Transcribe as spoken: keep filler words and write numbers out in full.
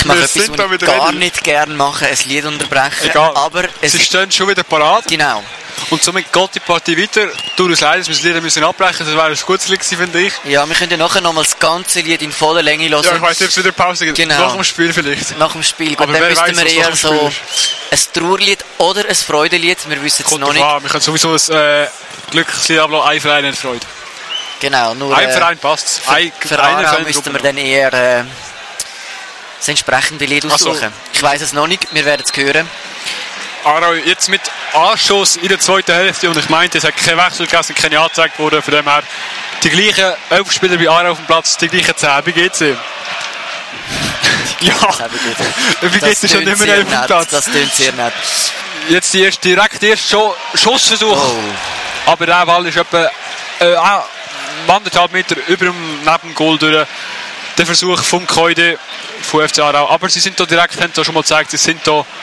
Ich mache Wir etwas, sind was da ich wieder gar ready. nicht gerne mache, ein Lied unterbrechen. Egal. Aber es Sie ist, stehen schon wieder parat. genau. Und somit geht die Partie weiter. Tut uns leid, dass wir das Lied müssen abbrechen müssen. Das wäre ein gutes Lied gewesen, finde ich. Ja, wir können ja nachher nochmal das ganze Lied in voller Länge hören. Ja, ich weiss nicht, ob es wieder Pause gibt. Genau. Nach dem Spiel vielleicht. Nach dem Spiel. Gut, Aber dann wer müssten weiss, wir was nach eher dem so Spiel ein Trauerlied oder ein Freudelied. Wir wissen es Kommt noch drauf nicht. an. Wir können sowieso ein äh, Glückliches ablassen. Ein Verein hat Freude. Genau, nur Ein äh, Verein passt. Ein, für einer Aarau Fan müssten wir Gruppe. dann eher äh, das entsprechende Lied Ach so. aussuchen. Ich weiss es noch nicht, wir werden es hören. Aarau jetzt mit Anschuss in der zweiten Hälfte. Und ich meinte, es hat kein Wechsel gegeben, keine angezeigt worden. Von dem her die gleichen elf Spieler bei Aarau auf dem Platz, die gleichen zehn bei G C. Ja, bei G C schon tönt nicht mehr sehr elf auf dem nett, Platz. das tönt sehr nett. Jetzt die erste, direkt der erste Scho- Schussversuch. Oh. Aber der Ball ist etwa äh, ah, anderthalb Meter über dem Nebengoal durch. Der Versuch vom Koide von F C Aarau. Aber sie sind da direkt, haben da schon mal gezeigt, sie sind da